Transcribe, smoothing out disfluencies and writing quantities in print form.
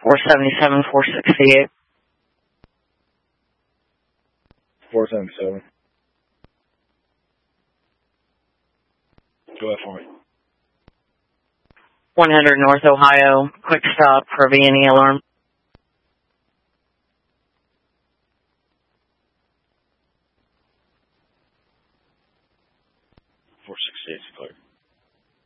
477, 468. 477. Go ahead for me. 100 North Ohio, quick stop for V&E alarm. 468 is clear.